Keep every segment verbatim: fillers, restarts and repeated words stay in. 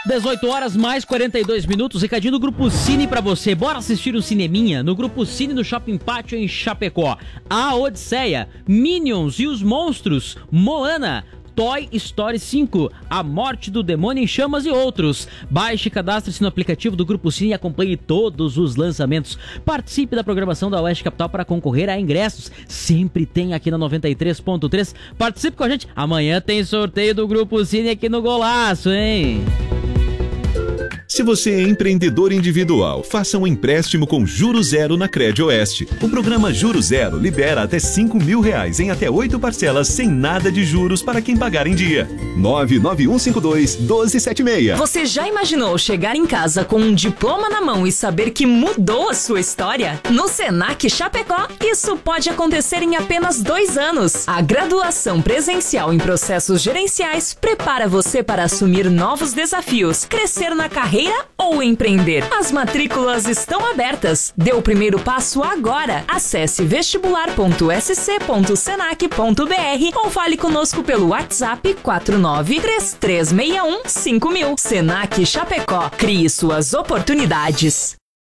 dezoito horas mais quarenta e dois minutos, recadinho do Grupo Cine pra você. Bora assistir um cineminha no Grupo Cine do Shopping Pátio em Chapecó. A Odisseia, Minions e os Monstros, Moana, Toy Story cinco, A Morte do Demônio em Chamas e outros. Baixe e cadastre-se no aplicativo do Grupo Cine e acompanhe todos os lançamentos. Participe da programação da Oeste Capital para concorrer a ingressos. Sempre tem aqui na noventa e três ponto três. Participe com a gente. Amanhã tem sorteio do Grupo Cine aqui no Golaço, hein? Se você é empreendedor individual, faça um empréstimo com Juros Zero na Crédito Oeste. O programa Juros Zero libera até cinco mil reais em até oito parcelas sem nada de juros para quem pagar em dia. nove nove um cinco dois, um dois sete seis. Você já imaginou chegar em casa com um diploma na mão e saber que mudou a sua história? No Senac Chapecó, isso pode acontecer em apenas dois anos. A graduação presencial em processos gerenciais prepara você para assumir novos desafios, crescer na carreira ou empreender. As matrículas estão abertas. Dê o primeiro passo agora. Acesse vestibular ponto s c ponto senac ponto b r ou fale conosco pelo WhatsApp quatro nove três três seis um cinco mil. Senac Chapecó. Crie suas oportunidades.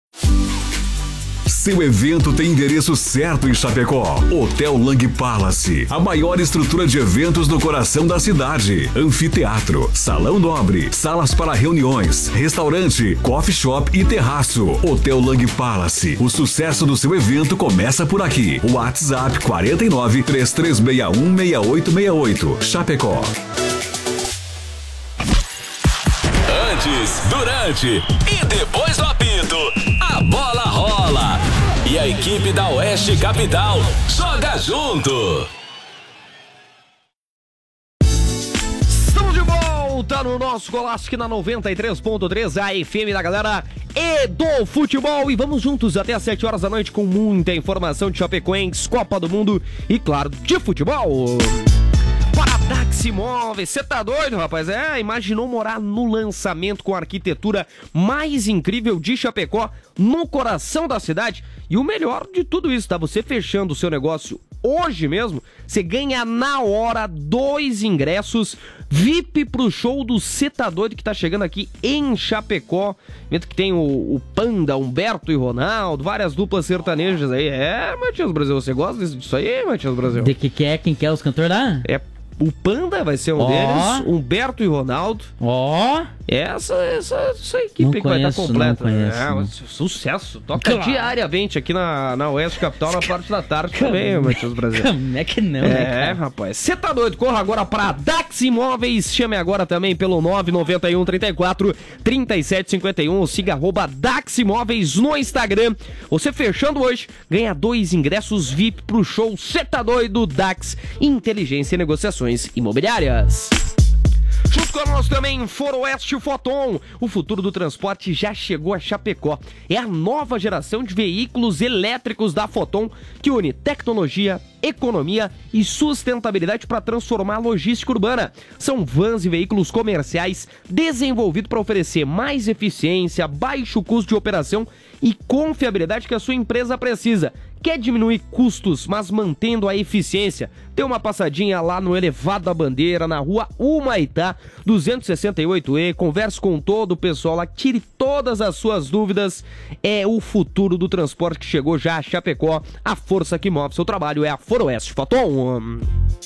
Seu evento tem endereço certo em Chapecó. Hotel Lang Palace, a maior estrutura de eventos no coração da cidade. Anfiteatro, salão nobre, salas para reuniões, restaurante, coffee shop e terraço. Hotel Lang Palace, o sucesso do seu evento começa por aqui. WhatsApp quatro nove três três seis um seis oito seis oito. Chapecó. Antes, durante e depois do apito, a bola rola. E a equipe da Oeste Capital joga junto. Estamos de volta no nosso Golaço aqui na noventa e três ponto três, a F M da galera e do futebol. E vamos juntos até às sete horas da noite com muita informação de Chapecoense, Copa do Mundo e, claro, de futebol. Para Dax Imóveis, você tá doido, rapaz? É, imaginou morar no lançamento com a arquitetura mais incrível de Chapecó, no coração da cidade? E o melhor de tudo isso, tá? Você fechando o seu negócio hoje mesmo, você ganha na hora dois ingressos V I P pro show do Cê Tá Doido, que tá chegando aqui em Chapecó. Evento que tem o, o Panda, Humberto e Ronaldo, várias duplas sertanejas aí. É, Matias Brasil, você gosta disso aí, Matias Brasil? De que que é? Quem quer os cantores lá? É, o Panda vai ser um oh. deles, Humberto e Ronaldo. Ó! Oh. Essa, essa, essa equipe não que conheço, vai estar completa. Não conheço, é, não. Sucesso. Toca claro. diariamente aqui na, na Oeste Capital, na parte da tarde também, Matias Brasil. Como é que não, é, né, cara? rapaz. Você tá doido? Corra agora pra Dax Imóveis. Chame agora também pelo nove nove um, trinta e quatro, trinta e sete cinquenta e um. Ou siga arroba Dax Imóveis no Instagram. Você fechando hoje, ganha dois ingressos V I P pro show Cê Tá Doido Dax Inteligência e Negociações Imobiliárias. Junto com nós também, Foroeste Foton. O futuro do transporte já chegou a Chapecó. É a nova geração de veículos elétricos da Foton que une tecnologia, economia e sustentabilidade para transformar a logística urbana. São vans e veículos comerciais desenvolvidos para oferecer mais eficiência, baixo custo de operação e confiabilidade que a sua empresa precisa. Quer diminuir custos, mas mantendo a eficiência? Dê uma passadinha lá no Elevado da Bandeira, na rua Humaitá, duzentos e sessenta e oito E. Converse com todo o pessoal lá, tire todas as suas dúvidas. É o futuro do transporte que chegou já a Chapecó. A força que move seu trabalho é a Foroeste Foton.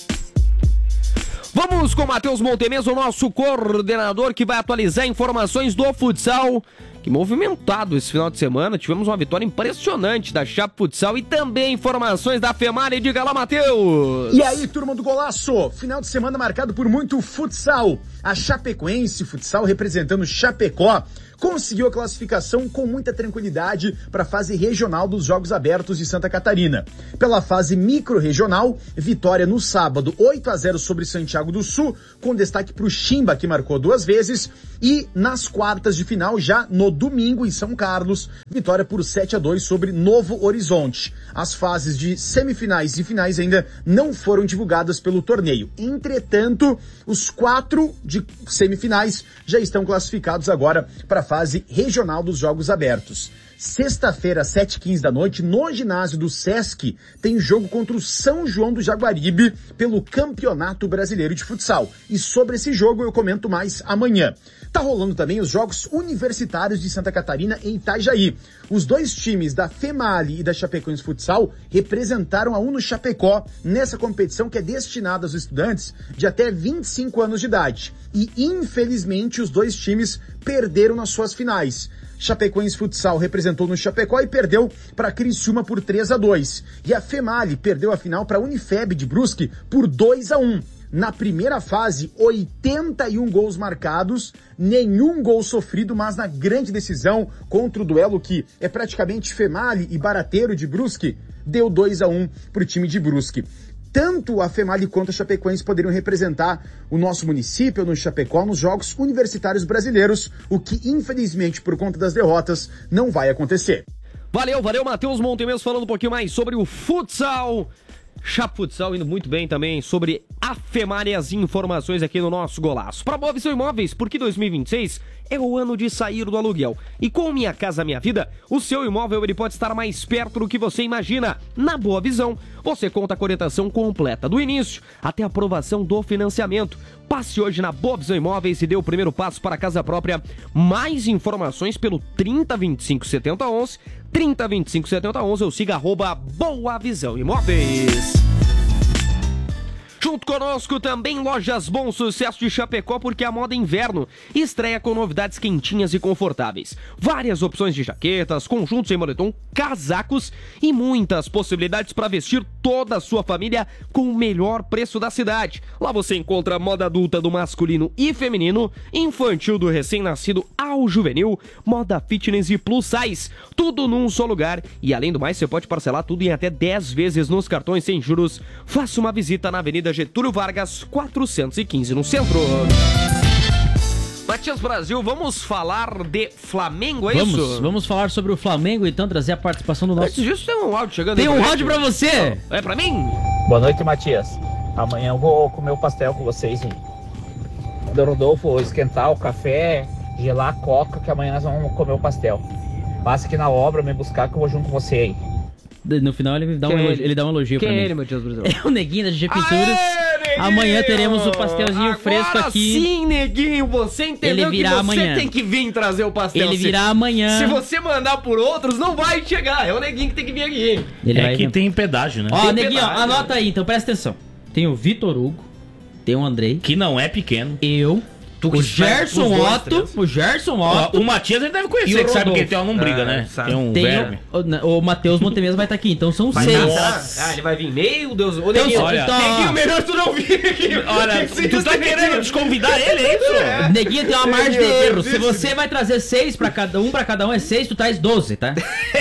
Vamos com o Matheus Montemez, o nosso coordenador, que vai atualizar informações do futsal, que movimentado esse final de semana. Tivemos uma vitória impressionante da Chape Futsal e também informações da FEMAR. Diga lá, Matheus! E aí, turma do Golaço? Final de semana marcado por muito futsal. A Chapecoense Futsal, representando Chapecó, conseguiu a classificação com muita tranquilidade para a fase regional dos Jogos Abertos de Santa Catarina. Pela fase micro-regional, vitória no sábado, oito a zero sobre Santiago do Sul, com destaque para o Chimba, que marcou duas vezes, e nas quartas de final, já no domingo em São Carlos, vitória por sete a dois sobre Novo Horizonte. As fases de semifinais e finais ainda não foram divulgadas pelo torneio. Entretanto, os quatro de semifinais já estão classificados agora para a fase regional dos Jogos Abertos. Sexta-feira, às sete e quinze da noite, no ginásio do Sesc, tem jogo contra o São João do Jaguaribe pelo Campeonato Brasileiro de Futsal. E sobre esse jogo eu comento mais amanhã. Tá rolando também os Jogos Universitários de Santa Catarina em Itajaí. Os dois times da FEMALI e da Chapecoense Futsal representaram a Uno Chapecó nessa competição que é destinada aos estudantes de até vinte e cinco anos de idade. E, infelizmente, os dois times perderam nas suas finais. Chapecoense Futsal representou no Chapecó e perdeu para Criciúma por três a dois. E a FEMALI perdeu a final para a Unifeb de Brusque por dois a um. Na primeira fase, oitenta e um gols marcados, nenhum gol sofrido, mas na grande decisão contra o duelo que é praticamente FEMALI e Barateiro de Brusque, deu dois a um para o time de Brusque. Tanto a FEMALI quanto a Chapecoense poderiam representar o nosso município no Chapecó nos Jogos Universitários Brasileiros, o que infelizmente por conta das derrotas não vai acontecer. Valeu, valeu, Matheus Montemez falando um pouquinho mais sobre o futsal. Chape Futsal indo muito bem também sobre a FEMALI e as informações aqui no nosso Golaço. Para Boa Visão Imóveis, porque dois mil e vinte e seis é o ano de sair do aluguel. E com Minha Casa Minha Vida, o seu imóvel ele pode estar mais perto do que você imagina. Na Boa Visão, você conta com a orientação completa, do início até a aprovação do financiamento. Passe hoje na Boa Visão Imóveis e dê o primeiro passo para a casa própria. Mais informações pelo trinta, vinte e cinco, setenta, onze, trinta, vinte e cinco, setenta, onze ou siga arroba Boa Visão Imóveis. Junto conosco também Lojas Bom Sucesso de Chapecó, porque a moda inverno estreia com novidades quentinhas e confortáveis. Várias opções de jaquetas, conjuntos em moletom, casacos e muitas possibilidades para vestir toda a sua família com o melhor preço da cidade. Lá você encontra moda adulta do masculino e feminino, infantil do recém-nascido ao juvenil, moda fitness e plus size, tudo num só lugar. E além do mais, você pode parcelar tudo em até dez vezes nos cartões sem juros. Faça uma visita na Avenida Getúlio Vargas, quatrocentos e quinze, no centro. Matias Brasil, vamos falar de Flamengo, é vamos, isso? Vamos falar sobre o Flamengo, então, trazer a participação do nosso... Antes disso, tem um áudio chegando. Tem um áudio pra você? É pra mim? Boa noite, Matias. Amanhã eu vou comer o pastel com vocês. O Rodolfo esquentar o café, gelar a coca, que amanhã nós vamos comer o pastel. Passa aqui na obra, me buscar que eu vou junto com você aí. No final ele dá, um elogio, ele? ele dá um elogio Quem pra mim. é ele, Matias Brasil? É o Neguinho da G G Pinturas. Amanhã teremos o pastelzinho Agora fresco aqui. Sim, Neguinho, você entendeu Ele virá que você amanhã. tem que vir trazer o pastel. Ele Se- virá amanhã. Se você mandar por outros, não vai chegar. É o Neguinho que tem que vir aqui. Ele É vai... que tem pedágio, né? Ó, tem Neguinho, ó, pedágio. anota aí, então presta atenção. Tem o Vitor Hugo, tem o Andrei, Que não é pequeno. eu, o que Gerson os dois, Otto, três. o Gerson Ó, Otto, o Matias ele deve E conhecer, o que sabe Rodolfo. que tem uma lombriga, Ah, né? sabe. Tem um tem verme. o, o, o Matheus Montemez vai estar aqui, então são Vai seis. dar. Ah, ele vai vir. Meu Deus. Ô, Então, Neguinho, olha, então- Neguinho, melhor tu não vir aqui. Olha, tu tá querendo desconvidar ele, é isso? Neguinho tem uma margem de Meu Deus, erro. Se isso. você vai trazer seis pra cada um, pra cada um é seis, tu traz doze, tá?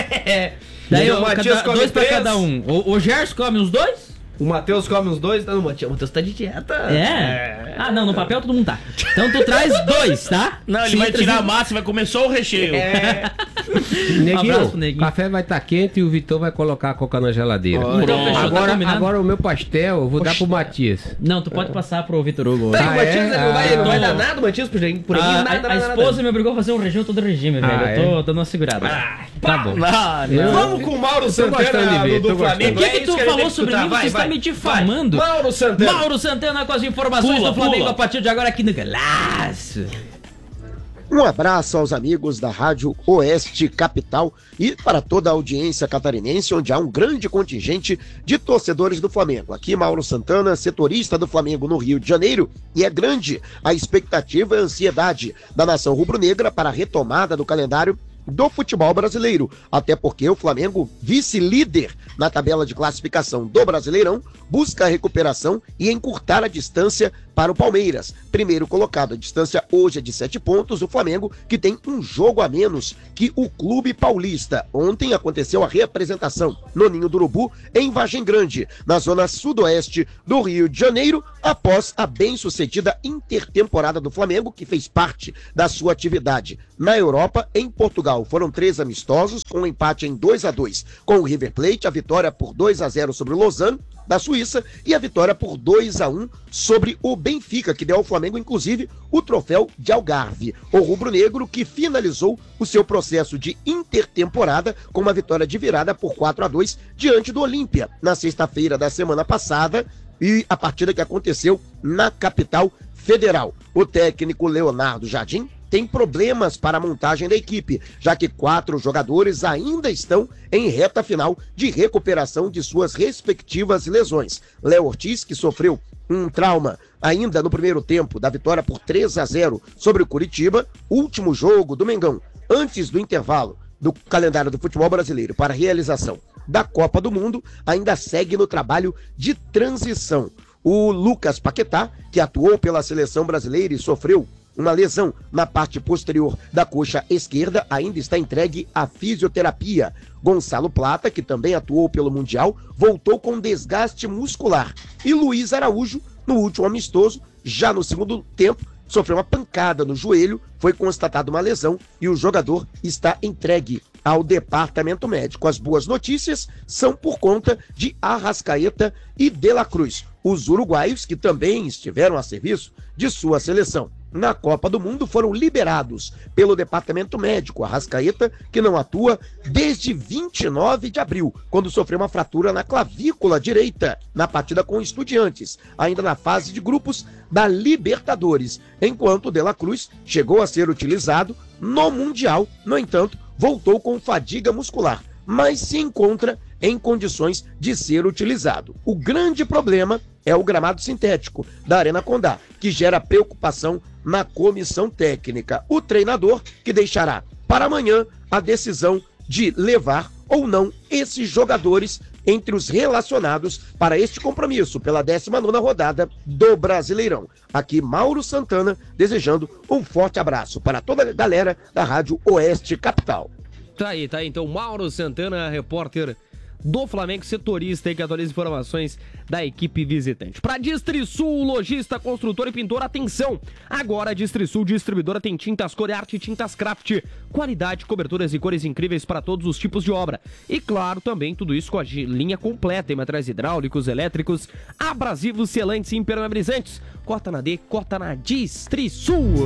Daí O o Matias cada, come dois pra três. cada um. O, o Gerson come os dois? O Matheus come os dois. Não, o Matheus, o Matheus tá de dieta. É. Ah, não, no papel todo mundo tá. Então tu traz dois, tá? Não, ele Sim, vai tirar a trazer- massa e vai comer só o recheio. É. Um abraço pro Neguinho, Neguinho. o café vai estar quente e o Vitor vai colocar a coca na geladeira. Então fechou, tá Agora, combinado? agora o meu pastel eu vou dar pro Matias. Não, tu pode passar pro Vitor Hugo. Tá, e o Ah, Matias é? ele não vai, ele não Ah, vai tô- dar nada, o Matias, por aí, por aí a, nada, a- nada, a nada. esposa me obrigou a fazer um regime todo regime, velho. Ah, eu tô dando uma segurada. tá bom. Não, não. Vamos com o Mauro gostando Santana de ver, do, tô do Flamengo. O que, É que isso tu ele tem falou que sobre escutar. mim? Vai, Você está vai. me difamando. Mauro Santana. Mauro Santana com as informações Pula, do Flamengo pula. a partir de agora aqui no Galaço. Um abraço aos amigos da Rádio Oeste Capital e para toda a audiência catarinense, onde há um grande contingente de torcedores do Flamengo. Aqui Mauro Santana, setorista do Flamengo no Rio de Janeiro, e é grande a expectativa e a ansiedade da nação rubro-negra para a retomada do calendário do futebol brasileiro, até porque o Flamengo, vice-líder na tabela de classificação do Brasileirão, busca a recuperação e encurtar a distância para o Palmeiras. Primeiro colocado, a distância hoje é de sete pontos, o Flamengo que tem um jogo a menos que o Clube Paulista. Ontem aconteceu a reapresentação no Ninho do Urubu, em Vargem Grande, na zona sudoeste do Rio de Janeiro, após a bem-sucedida intertemporada do Flamengo, que fez parte da sua atividade na Europa, em Portugal. Foram três amistosos, com um empate em dois a dois com o River Plate, a vitória por dois a zero sobre o Lausanne, da Suíça, e a vitória por dois a um sobre o Benfica, que deu ao Flamengo, inclusive, o troféu de Algarve. O rubro-negro que finalizou o seu processo de intertemporada com uma vitória de virada por quatro a dois diante do Olímpia, na sexta-feira da semana passada, e a partida que aconteceu na capital federal. O técnico Leonardo Jardim tem problemas para a montagem da equipe, já que quatro jogadores ainda estão em reta final de recuperação de suas respectivas lesões. Léo Ortiz, que sofreu um trauma ainda no primeiro tempo da vitória por três a zero sobre o Curitiba, último jogo do Mengão, antes do intervalo do calendário do futebol brasileiro para a realização da Copa do Mundo, ainda segue no trabalho de transição. O Lucas Paquetá, que atuou pela seleção brasileira e sofreu uma lesão na parte posterior da coxa esquerda, ainda está entregue à fisioterapia. Gonçalo Plata, que também atuou pelo Mundial, voltou com desgaste muscular. E Luiz Araújo, no último amistoso, já no segundo tempo, sofreu uma pancada no joelho, foi constatada uma lesão e o jogador está entregue ao departamento médico. As boas notícias são por conta de Arrascaeta e De La Cruz, os uruguaios que também estiveram a serviço de sua seleção na Copa do Mundo, foram liberados pelo departamento médico. Arrascaeta, que não atua desde vinte e nove de abril, quando sofreu uma fratura na clavícula direita, na partida com Estudiantes, ainda na fase de grupos da Libertadores, enquanto De La Cruz chegou a ser utilizado no Mundial. No entanto, voltou com fadiga muscular, mas se encontra em condições de ser utilizado. O grande problema é o gramado sintético da Arena Condá, que gera preocupação na comissão técnica. O treinador que deixará para amanhã a decisão de levar ou não esses jogadores entre os relacionados para este compromisso pela décima nona rodada do Brasileirão. Aqui Mauro Santana desejando um forte abraço para toda a galera da Rádio Oeste Capital. Tá aí, tá aí. Então, Mauro Santana, repórter do Flamengo, setorista aí, que atualiza informações da equipe visitante. Para Distrisul, lojista, construtor e pintor, atenção! Agora a Distrisul Distribuidora tem tintas Coriarte e tintas Craft. Qualidade, coberturas e cores incríveis para todos os tipos de obra. E claro, também tudo isso com a linha completa em materiais hidráulicos, elétricos, abrasivos, selantes e impermeabilizantes. Cota na D, cota na Distrisul.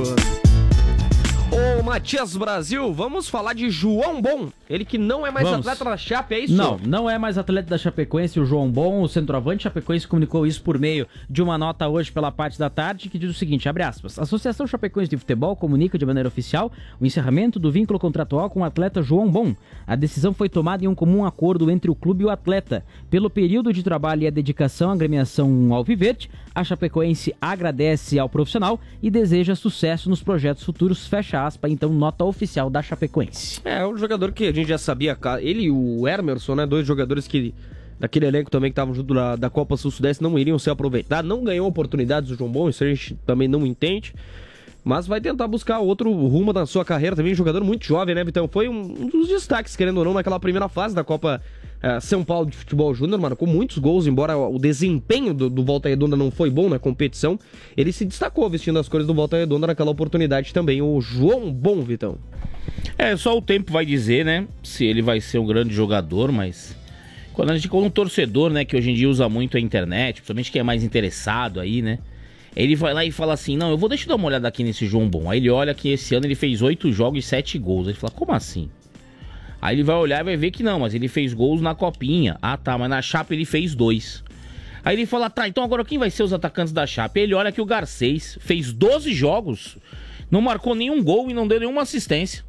Ô, Matias Brasil, vamos falar de João Bom. Ele que não é mais vamos. atleta da Chape, é isso? Não, não é mais atleta da Chapecoense, o João Bom, o centroavante Chapecoense comunicou isso por meio de uma nota hoje pela parte da tarde, que diz o seguinte, abre aspas, a Associação Chapecoense de Futebol comunica de maneira oficial o encerramento do vínculo contratual com o atleta João Bom. A decisão foi tomada em um comum acordo entre o clube e o atleta. Pelo período de trabalho e a dedicação à agremiação alviverde, a Chapecoense agradece ao profissional e deseja sucesso nos projetos futuros, fecha aspas, então nota oficial da Chapecoense. É, um jogador que a gente já sabia, ele e o Emerson, né, dois jogadores que daquele elenco também que estavam junto da, da Copa Sul-Sudeste não iriam ser aproveitados, não ganhou oportunidades o João Bom, isso a gente também não entende, mas vai tentar buscar outro rumo na sua carreira também, um jogador muito jovem, né, Vitão? Foi um, um dos destaques, querendo ou não, naquela primeira fase da Copa uh, São Paulo de Futebol Júnior, mano, com muitos gols, embora o desempenho do, do Volta Redonda não foi bom na competição, ele se destacou vestindo as cores do Volta Redonda naquela oportunidade também, o João Bom, Vitão. É, só o tempo vai dizer, né, se ele vai ser um grande jogador, mas quando a gente, como um torcedor, né, que hoje em dia usa muito a internet, principalmente quem é mais interessado aí, né, ele vai lá e fala assim, não, eu vou deixa eu dar uma olhada aqui nesse João Bom. Aí ele olha que esse ano ele fez oito jogos e sete gols. Aí ele fala, como assim? Aí ele vai olhar e vai ver que não, mas ele fez gols na Copinha. Ah, tá, mas na Chape ele fez dois. Aí ele fala, tá, então agora quem vai ser os atacantes da Chape? Aí ele olha que o Garcês fez doze jogos, não marcou nenhum gol e não deu nenhuma assistência.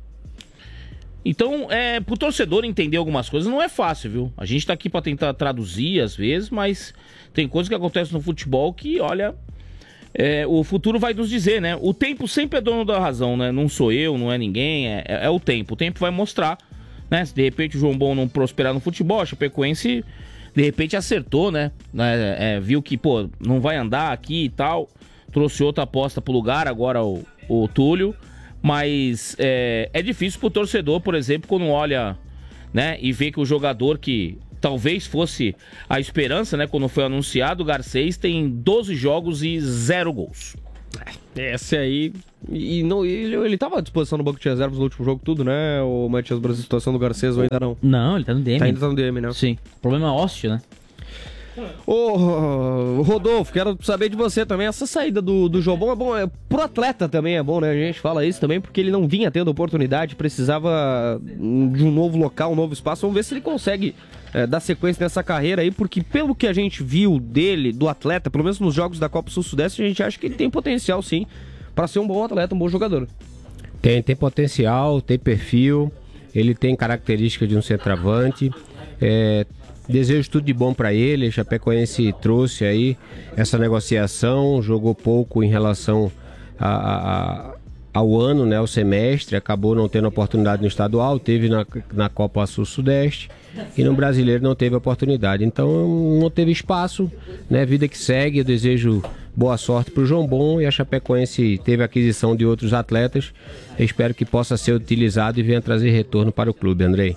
Então, é, pro torcedor entender algumas coisas não é fácil, viu? A gente tá aqui pra tentar traduzir às vezes, mas tem coisas que acontecem no futebol que, olha... É, o futuro vai nos dizer, né? O tempo sempre é dono da razão, né? Não sou eu, não é ninguém, é, é, é o tempo. O tempo vai mostrar, né? Se de repente o João Bom não prosperar no futebol, a Chapecoense de repente acertou, né? É, é, viu que, pô, não vai andar aqui e tal. Trouxe outra aposta pro lugar, agora o, o Túlio. Mas é, é difícil pro torcedor, por exemplo, quando olha, né? E vê que o jogador que... talvez fosse a esperança, né? Quando foi anunciado, o Garcês tem doze jogos e zero gols. Esse aí... E não, ele, ele tava à disposição no banco de reservas no último jogo tudo, né? O Matias Brasil, a situação do Garcês ou ainda não? Não, ele tá no D M. Tá, ainda tá no D M, né? Sim. Problema ósseo, né? Ô, Rodolfo, quero saber de você também. Essa saída do, do Jobon é bom. É, pro atleta também é bom, né? A gente fala isso também porque ele não vinha tendo oportunidade, precisava de um novo local, um novo espaço. Vamos ver se ele consegue é, dar sequência nessa carreira aí, porque pelo que a gente viu dele, do atleta, pelo menos nos jogos da Copa Sul-Sudeste, a gente acha que ele tem potencial sim para ser um bom atleta, um bom jogador. Tem, tem potencial, tem perfil, ele tem característica de um centroavante. É, desejo tudo de bom para ele. A Chapecoense trouxe aí essa negociação, jogou pouco em relação a, a, ao ano, né, ao semestre, acabou não tendo oportunidade no estadual, teve na, na Copa Sul-Sudeste e no Brasileiro não teve oportunidade, então não teve espaço, né, vida que segue. Eu desejo boa sorte para o João Bom, e a Chapecoense teve aquisição de outros atletas. Eu espero que possa ser utilizado e venha trazer retorno para o clube, Andrei.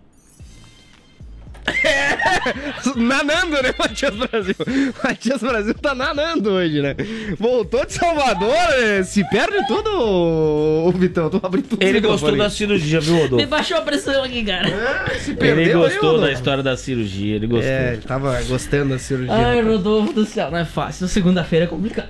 Nanando, né, Matias Brasil? Matias Brasil tá nanando hoje, né? Voltou de Salvador, né? Se perde tudo, ô Vitão. Tô abrindo tudo. Ele gostou da cirurgia, viu, Rodolfo? Me baixou a pressão aqui, cara. É, se perdeu, ele gostou aí, da história da cirurgia, ele gostou. É, ele tava gostando da cirurgia. Ai, Rodolfo do céu, não é fácil. Segunda-feira é complicado.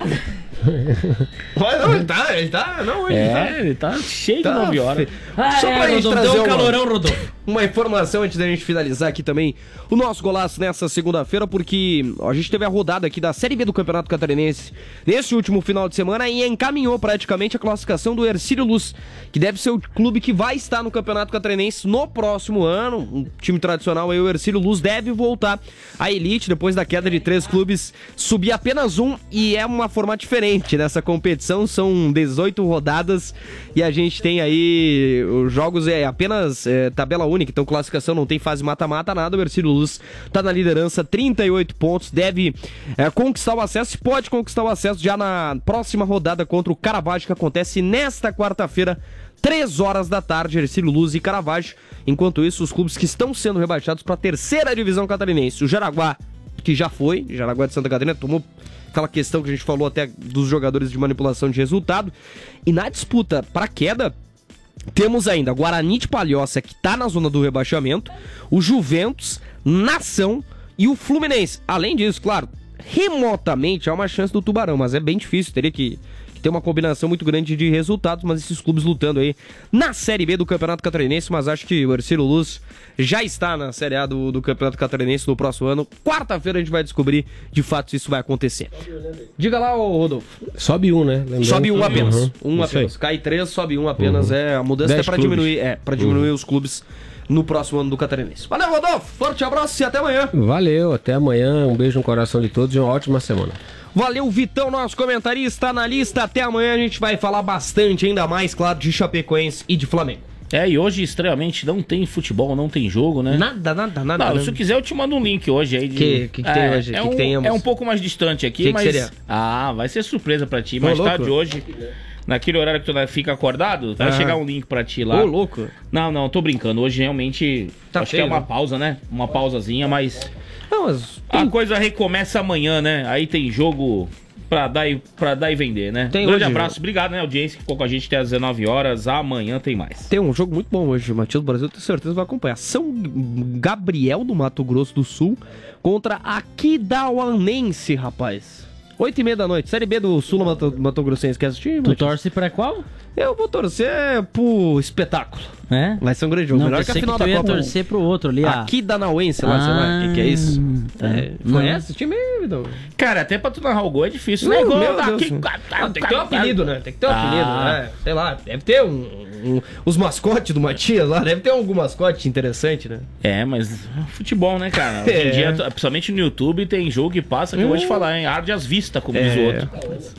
Mas não, ele tá, ele tá, não, ele é, tá. ele tá cheio Tá de nove horas. Ah, Só pra é, gente Rodolfo, trazer deu um uma- calorão, Rodolfo. Uma informação antes da gente finalizar aqui também o nosso golaço nessa segunda-feira, porque ó, a gente teve a rodada aqui da Série B do Campeonato Catarinense nesse último final de semana e encaminhou praticamente a classificação do Hercílio Luz, que deve ser o clube que vai estar no Campeonato Catarinense no próximo ano. Um time tradicional aí, o Hercílio Luz deve voltar à elite depois da queda de três clubes, subir apenas um, e é uma forma diferente nessa competição. São dezoito rodadas e a gente tem aí os jogos, é apenas é, tabela única, então classificação não tem fase mata-mata, nada. O Hercílio Luz tá na liderança, trinta e oito pontos, deve é, conquistar o acesso, e pode conquistar o acesso já na próxima rodada contra o Caravaggio, que acontece nesta quarta-feira, três horas da tarde, Hercílio Luz e Caravaggio. Enquanto isso, os clubes que estão sendo rebaixados para a terceira divisão catarinense, o Jaraguá, que já foi, Jaraguá de Santa Catarina, tomou aquela questão que a gente falou até dos jogadores de manipulação de resultado, e na disputa para queda, temos ainda Guarani de Palhoça, que tá na zona do rebaixamento, o Juventus, Nação e o Fluminense. Além disso, claro, remotamente há uma chance do Tubarão, mas é bem difícil, teria que, que ter uma combinação muito grande de resultados, mas esses clubes lutando aí na Série B do Campeonato Catarinense. Mas acho que o Hercílio Luz já está na Série A do, do Campeonato Catarinense no próximo ano. Quarta-feira a gente vai descobrir de fato se isso vai acontecer. Diga lá, ô Rodolfo. Sobe um, né? Lembrando Sobe um que- apenas. Uhum, Um isso apenas. aí. Cai três, sobe um apenas. Uhum. É, a mudança é Dez pra clubes. diminuir, é, pra diminuir Uhum. os clubes no próximo ano do Catarinense. Valeu, Rodolfo. Forte abraço e até amanhã. Valeu, até amanhã. Um beijo no coração de todos e uma ótima semana. Valeu, Vitão, nosso comentarista na lista. Até amanhã a gente vai falar bastante, ainda mais, claro, de Chapecoense e de Flamengo. É, e hoje, estranhamente, não tem futebol, não tem jogo, né? Nada, nada, nada. Não, né? se eu quiser eu te mando um link hoje aí. De... Que- que que tem hoje? É, Que um, que tenhamos? é um pouco mais distante aqui, Que que mas... seria? Ah, vai ser surpresa pra ti. Ô, Mais louco. tarde hoje, naquele horário que tu fica acordado, vai Ah. chegar um link pra ti lá. Ô, louco. Não, não, tô brincando. Hoje realmente, Tá acho feio, que é uma né? pausa, né? Uma pausazinha, mas... Não, mas A coisa recomeça amanhã, né? Aí tem jogo pra dar e, pra dar e vender, né? Tem Grande hoje, abraço, obrigado, né, audiência, que ficou com a gente até às dezenove horas. Amanhã tem mais. tem um jogo muito bom hoje. O Matias do Brasil, tenho certeza, vai acompanhar. São Gabriel do Mato Grosso do Sul contra Aquidauanense, rapaz. Oito e meia da noite, Série B do Sul Mato, Mato Grossense. Quer assistir, Tu Matias? torce pra qual? Eu vou torcer pro espetáculo. É? Vai ser um grande jogo. Não, Melhor que a pensei final que tu da ia Copa. torcer pro outro ali. a- Aqui da Nauense lá, sei lá. O que, que é isso? tá. É, Não. conhece esse time aí, Vidal? Cara, até pra tu narrar o gol é difícil, Não, né? Gol meu daqui, Deus. tá, Ah, tem que ter um tá, apelido, né? Tem que ter um Ah. apelido, né? Sei lá, deve ter um, um- os mascotes do Matias lá, deve ter algum mascote interessante, né? É, mas futebol, né, cara? Hoje É. em dia, principalmente no YouTube, tem jogo que passa que eu vou te falar, hein? Arde as vistas, como diz o É. outro.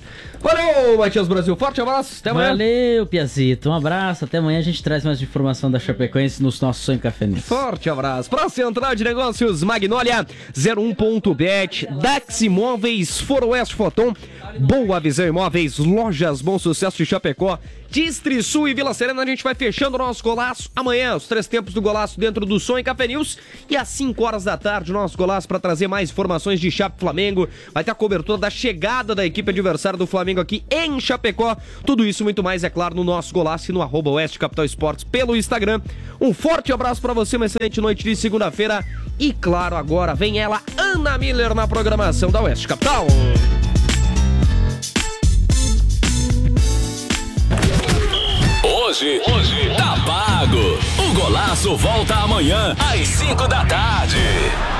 Valeu, Matias Brasil. Forte abraço. Até amanhã. Valeu, Piazito. Um abraço. Até amanhã a gente traz mais informação da Chapecoense nos nossos Sonho Café News. Forte abraço. Pra Central de Negócios, Magnólia, zero um ponto bet, Dax Imóveis, Foro Oeste Foton, Boa Visão Imóveis, Lojas Bom Sucesso de Chapecó, Distri Sul e Vila Serena. A gente vai fechando o nosso golaço amanhã, os três tempos do golaço dentro do Sonho Café News, e às cinco horas da tarde o nosso golaço para trazer mais informações de Chape Flamengo. Vai ter a cobertura da chegada da equipe adversária do Flamengo Flamengo aqui em Chapecó. Tudo isso muito mais, é claro, no nosso golaço e no arroba Oeste Capital Esportes pelo Instagram. Um forte abraço pra você, uma excelente noite de segunda-feira. E claro, agora vem ela, Ana Miller, na programação da Oeste Capital. Hoje, hoje tá pago. O Golaço volta amanhã às cinco da tarde.